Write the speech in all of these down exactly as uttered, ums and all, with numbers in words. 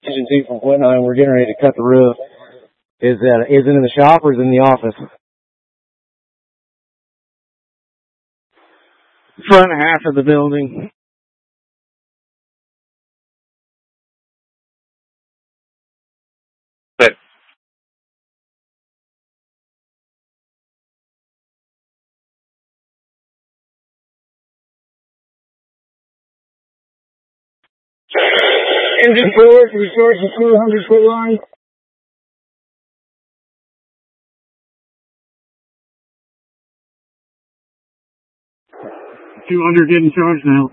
Engine two from Quinton, we're getting ready to cut the roof. Is that, is it in the shop or is it in the office? Front half of the building. But engine forward, restore the two hundred foot line. two hundred getting charged now.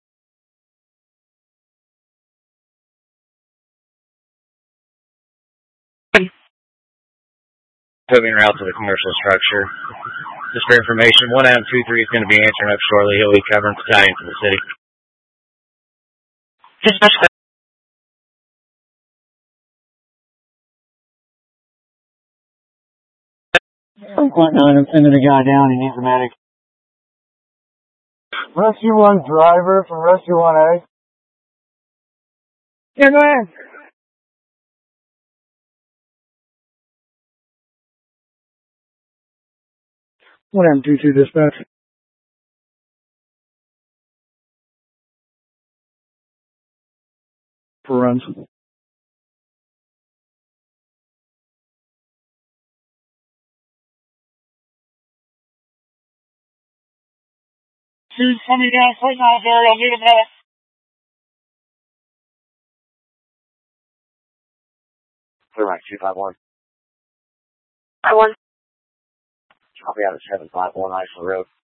Moving route to the commercial structure. Just for information, one Adam two three is going to be answering up shortly. He'll be covering battalion for the city. From Quinton, I'm sending a guy down. He needs a medic. Rescue one driver from Rescue one A. Yeah, go ahead. one M two two dispatch. For runs. She's coming down, Quinton out there. I'll need a medic. Clear right, two five one. I one. Copy out at seven five one Iceland Road.